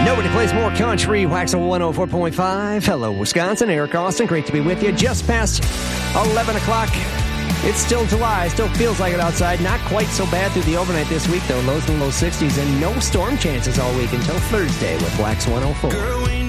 Nobody plays more country. Wax 104.5. Hello, Wisconsin. Eric Austin. Great to be with you. Just past 11 o'clock. It's still July. Still feels like it outside. Not quite so bad through the overnight this week, though. Lows in the low 60s and no storm chances all week until Thursday with Wax 104.